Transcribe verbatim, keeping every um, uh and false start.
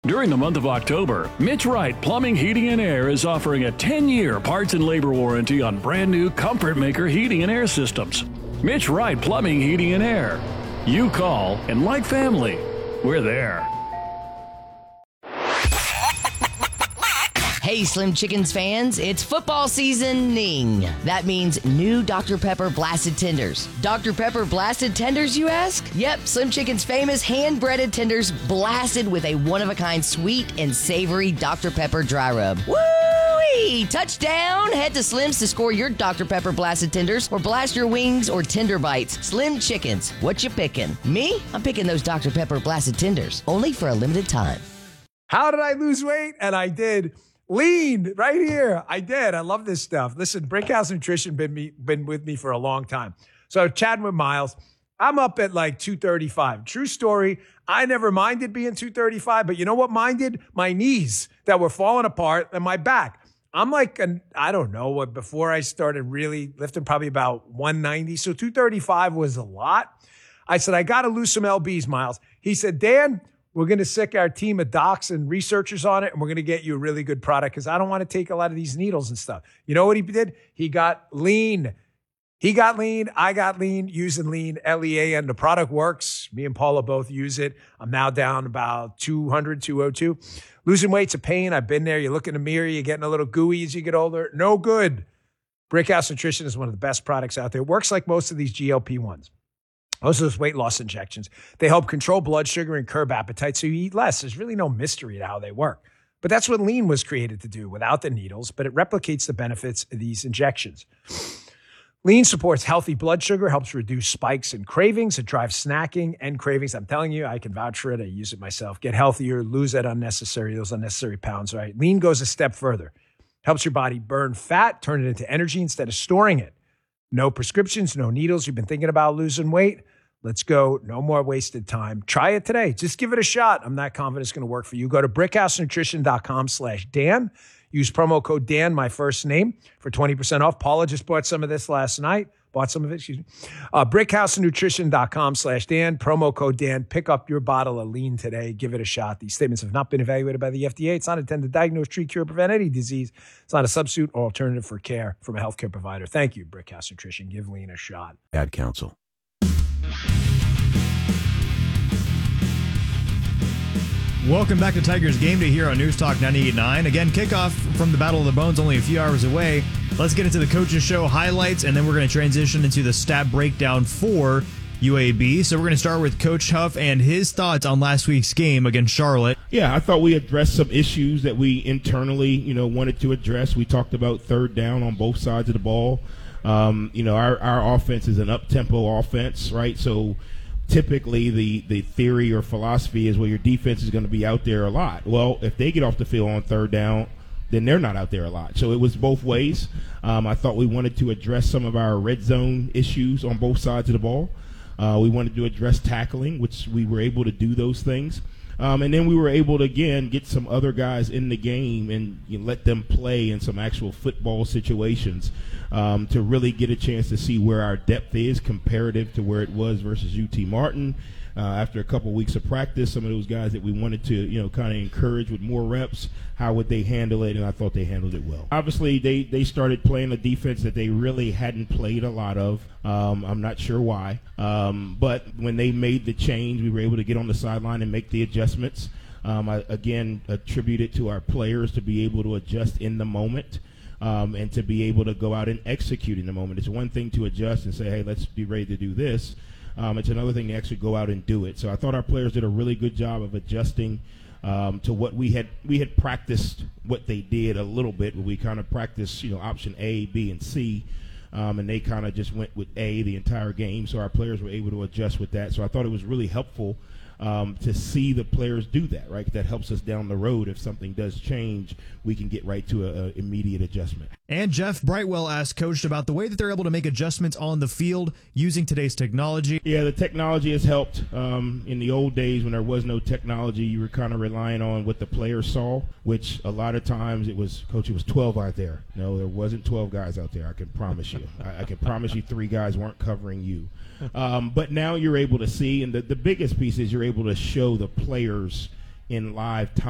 During the month of October, Mitch Wright Plumbing, Heating, and Air is offering a ten-year parts and labor warranty on brand new Comfort Maker heating and air systems. Mitch Wright Plumbing, Heating, and Air. You call, and like family, we're there. Hey, Slim Chickens fans, it's football seasoning. That means new Doctor Pepper Blasted Tenders. Doctor Pepper Blasted Tenders, you ask? Yep, Slim Chickens' famous hand-breaded tenders blasted with a one-of-a-kind sweet and savory Doctor Pepper dry rub. Woo-wee! Touchdown! Head to Slim's to score your Doctor Pepper Blasted Tenders or blast your wings or tender bites. Slim Chickens, what you picking? Me? I'm picking those Doctor Pepper Blasted Tenders, only for a limited time. How did I lose weight? And I did. Lean right here. I did. I love this stuff. Listen, Brickhouse Nutrition been me been with me for a long time. So chatting with Miles, I'm up at like two thirty-five. True story. I never minded being two thirty-five, but you know what minded? My knees that were falling apart and my back. I'm like, an, I don't know what, before I started really lifting, probably about one ninety. So two thirty-five was a lot. I said, I got to lose some L Bs, Miles. He said, Dan, we're going to sick our team of docs and researchers on it, and we're going to get you a really good product because I don't want to take a lot of these needles and stuff. You know what he did? He got lean. He got lean. I got lean using lean, L E A N. The product works. Me and Paula both use it. I'm now down about two hundred, two oh two. Losing weight's a pain. I've been there. You look in the mirror, you're getting a little gooey as you get older. No good. Brickhouse Nutrition is one of the best products out there. It works like most of these G L P ones. Most of those weight loss injections, they help control blood sugar and curb appetite so you eat less. There's really no mystery to how they work. But that's what lean was created to do without the needles, but it replicates the benefits of these injections. Lean supports healthy blood sugar, helps reduce spikes and cravings. It drives snacking and cravings. I'm telling you, I can vouch for it. I use it myself. Get healthier, lose that unnecessary, those unnecessary pounds, right? Lean goes a step further. Helps your body burn fat, turn it into energy instead of storing it. No prescriptions, no needles. You've been thinking about losing weight? Let's go. No more wasted time. Try it today. Just give it a shot. I'm not confident it's going to work for you. Go to brickhousenutrition.com slash Dan. Use promo code Dan, my first name, for twenty percent off. Paula just bought some of this last night. Bought some of it, excuse me. Uh, brickhousenutrition.com slash Dan. Promo code Dan. Pick up your bottle of lean today. Give it a shot. These statements have not been evaluated by the F D A. It's not intended to diagnose, treat, cure, prevent any disease. It's not a substitute or alternative for care from a healthcare provider. Thank you, Brickhouse Nutrition. Give lean a shot. Ad counsel. Welcome back to Tigers Game Day here on News Talk ninety-eight point nine. Again, kickoff from the Battle of the Bones only a few hours away. Let's get into the Coaches Show highlights, and then we're going to transition into the stat breakdown for U A B. So we're going to start with Coach Huff and his thoughts on last week's game against Charlotte. Yeah, I thought we addressed some issues that we internally, you know, wanted to address. We talked about third down on both sides of the ball. Um, you know, our, our offense is an up-tempo offense, right? So typically the, the theory or philosophy is, well, your defense is going to be out there a lot. Well, if they get off the field on third down, then they're not out there a lot. So it was both ways. Um, I thought we wanted to address some of our red zone issues on both sides of the ball. Uh, we wanted to address tackling, which we were able to do those things. Um, and then we were able to, again, get some other guys in the game and you know, let them play in some actual football situations um, to really get a chance to see where our depth is comparative to where it was versus U T Martin. Uh, after a couple weeks of practice, some of those guys that we wanted to, you know, kind of encourage with more reps, how would they handle it? And I thought they handled it well. Obviously, they, they started playing a defense that they really hadn't played a lot of. Um, I'm not sure why. Um, but when they made the change, we were able to get on the sideline and make the adjustments. Um, I, again, attribute it to our players to be able to adjust in the moment. Um, and to be able to go out and execute in the moment. It's one thing to adjust and say, hey, let's be ready to do this. Um, it's another thing to actually go out and do it. So I thought our players did a really good job of adjusting um, to what we had. We had practiced what they did a little bit. We kind of practiced, you know, option A, B, and C, um, and they kind of just went with A the entire game. So our players were able to adjust with that. So I thought it was really helpful um, to see the players do that, right? That helps us down the road. If something does change, we can get right to an immediate adjustment. And Jeff Brightwell asked Coach about the way that they're able to make adjustments on the field using today's technology. Yeah, the technology has helped. Um, in the old days when there was no technology, you were kind of relying on what the players saw, which a lot of times it was, Coach, it was twelve out there. No, there wasn't twelve guys out there, I can promise you. I, I can promise you three guys weren't covering you. Um, but now you're able to see, and the, the biggest piece is you're able to show the players in live time.